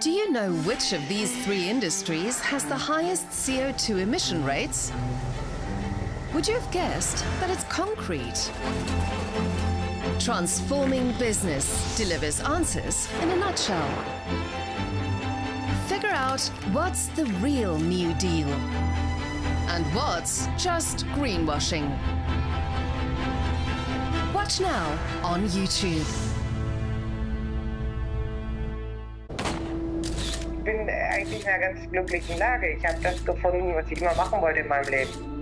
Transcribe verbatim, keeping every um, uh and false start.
Do you know which of these three industries has the highest C O two emission rates? Would you have guessed that it's concrete? Transforming Business delivers answers in a nutshell. Figure out what's the real New Deal and what's just greenwashing. Watch now on YouTube. Ich bin eigentlich in einer ganz glücklichen Lage. Ich habe das gefunden, was ich immer machen wollte in meinem Leben.